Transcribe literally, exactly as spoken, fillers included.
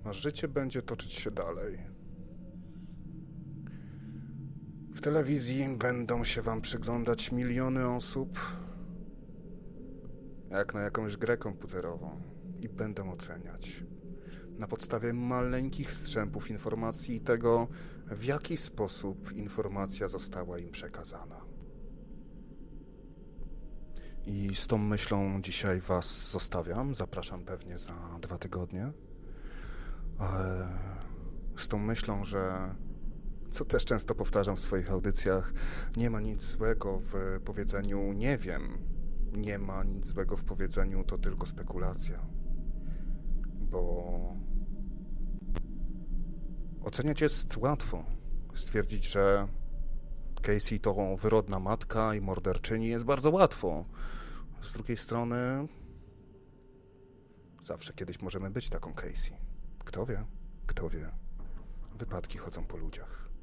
a życie będzie toczyć się dalej. W telewizji będą się wam przyglądać miliony osób, jak na jakąś grę komputerową, i będą oceniać na podstawie maleńkich strzępów informacji i tego, w jaki sposób informacja została im przekazana. I z tą myślą dzisiaj was zostawiam. Zapraszam pewnie za dwa tygodnie. Ale z tą myślą, że, co też często powtarzam w swoich audycjach, nie ma nic złego w powiedzeniu nie wiem. Nie ma nic złego w powiedzeniu to tylko spekulacja. Bo oceniać jest łatwo. Stwierdzić, że Casey to wyrodna matka i morderczyni jest bardzo łatwo. Z drugiej strony zawsze kiedyś możemy być taką Casey. Kto wie? Kto wie? Wypadki chodzą po ludziach.